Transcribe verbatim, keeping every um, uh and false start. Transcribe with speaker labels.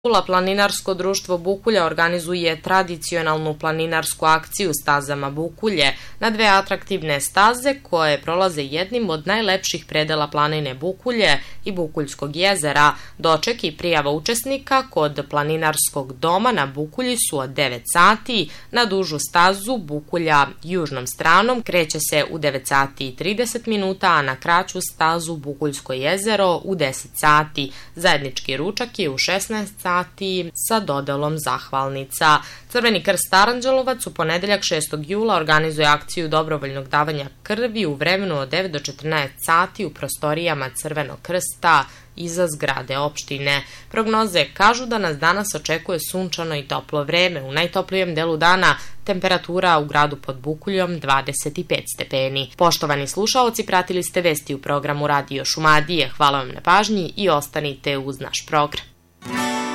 Speaker 1: Kula Planinarsko društvo Bukulja organizuje tradicionalnu planinarsku akciju stazama Bukulje na dve atraktivne staze koje prolaze jednim od najlepših predela planine Bukulje i Bukuljskog jezera. Doček i prijava učesnika kod Planinarskog doma na Bukulji su od devet sati, na dužu stazu Bukulja južnom stranom kreće se u devet sati i trideset minuta, a na kraću stazu Bukuljsko jezero u deset sati. Zajednički ručak je u šesnaest sati sa dodelom zahvalnica. Crveni krst Aranđelovac u ponedeljak šestog jula organizuje akciju dobrovoljnog davanja krvi u vremenu od devet do četrnaest sati u prostorijama Crvenog krsta iza zgrade opštine. Prognoze kažu da nas danas očekuje sunčano i toplo vreme. U najtoplijem delu dana temperatura u gradu pod Bukuljom dvadeset pet stepeni. Poštovani slušaoci, pratili ste vesti u programu Radio Šumadije. Hvala vam na pažnji i ostanite uz naš program.